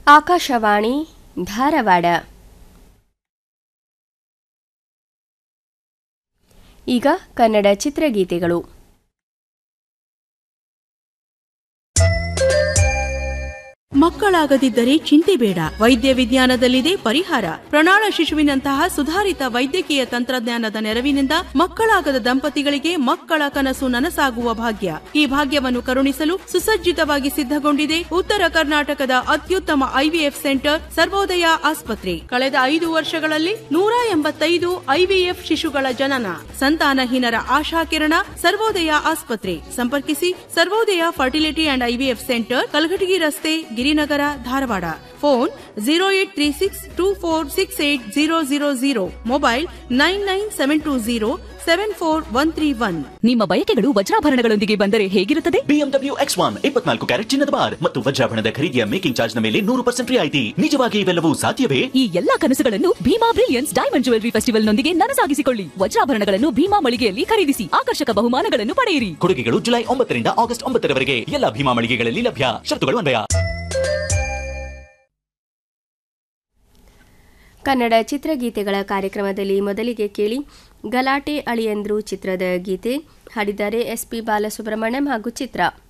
ಆಕಾಶವಾಣಿ ಧಾರವಾಡ. ಈಗ ಕನ್ನಡ ಚಿತ್ರಗೀತೆಗಳು. ಮಕ್ಕಳಾಗದಿದ್ದರೆ ಚಿಂತೆ ಬೇಡ, ವೈದ್ಯ ವಿಜ್ಞಾನದಲ್ಲಿದೆ ಪರಿಹಾರ. ಪ್ರಣಾಳ ಶಿಶುವಿನಂತಹ ಸುಧಾರಿತ ವೈದ್ಯಕೀಯ ತಂತ್ರಜ್ಞಾನದ ನೆರವಿನಿಂದ ಮಕ್ಕಳಾಗದ ದಂಪತಿಗಳಿಗೆ ಮಕ್ಕಳ ಕನಸು ನನಸಾಗುವ ಭಾಗ್ಯ. ಈ ಭಾಗ್ಯವನ್ನು ಕರುಣಿಸಲು ಸುಸಜ್ಜಿತವಾಗಿ ಸಿದ್ಧಗೊಂಡಿದೆ ಉತ್ತರ ಕರ್ನಾಟಕದ ಅತ್ಯುತ್ತಮ ಐವಿಎಫ್ ಸೆಂಟರ್ ಸರ್ವೋದಯ ಆಸ್ಪತ್ರೆ. ಕಳೆದ 5 ವರ್ಷಗಳಲ್ಲಿ 185 ಐವಿಎಫ್ ಶಿಶುಗಳ ಜನನ. ಸಂತಾನಹೀನರ ಆಶಾಕಿರಣ ಸರ್ವೋದಯ ಆಸ್ಪತ್ರೆ. ಸಂಪರ್ಕಿಸಿ ಸರ್ವೋದಯ fertility and IVF centre, Kalghatgi ರಸ್ತೆ, ಗಿರಿನಗರ, ಧಾರವಾಡ. ಫೋನ್ 0836246800. ಮೊಬೈಲ್ 9972074131. ನಿಮ್ಮ ಬಯಕೆಗಳು ವಜ್ರಾಭರಣಗಳೊಂದಿಗೆ ಬಂದರೆ ಹೇಗಿರುತ್ತದೆ? BMW X1 24 ಕ್ಯಾರೆಟ್ ಚಿನ್ನದ ಬಾರ್ ಮತ್ತು ವಜ್ರಾಭರಣದ ಖರೀದಿಯ ಮೇಕಿಂಗ್ ಚಾರ್ಜ್ ನ ಮೇಲೆ 100% ರಿಯಾಯಿತಿ. ನಿಜವಾಗಿ ಇವೆಲ್ಲವೂ ಸಾಧ್ಯವೇ? ಈ ಎಲ್ಲಾ ಕನಸುಗಳನ್ನು Bima brilliance diamond jewellery festival ನೊಂದಿಗೆ ನನಸಾಗಿಸಿಕೊಳ್ಳಿ. ವಜ್ರಾಭರಣಗಳನ್ನು ಭೀಮಾ ಮಳಿಗೆಯಲ್ಲಿ ಖರೀದಿಸಿ ಆಕರ್ಷಕ ಬಹುಮಾನಗಳನ್ನು ಪಡೆಯಿರಿ. ಕೊಡುಗೆಗಳು ಜುಲೈ 9 ರಿಂದ ಆಗಸ್ಟ್ 9 ರವರೆಗೆ ಎಲ್ಲ ಭೀಮಾ ಮಳಿಗೆಗಳಲ್ಲಿ ಲಭ್ಯ. ಶರತ್ತುಗಳು ಅನ್ವಯ. ಕನ್ನಡ ಚಿತ್ರಗೀತೆಗಳ ಕಾರ್ಯಕ್ರಮದಲ್ಲಿ ಮೊದಲಿಗೆ ಕೇಳಿ ಗಲಾಟೆ ಅಳಿಯಂದ್ರು ಚಿತ್ರದ ಗೀತೆ. ಹಾಡಿದ್ದಾರೆ SP ಬಾಲಸುಬ್ರಹ್ಮಣ್ಯಂ ಹಾಗೂ ಚಿತ್ರ.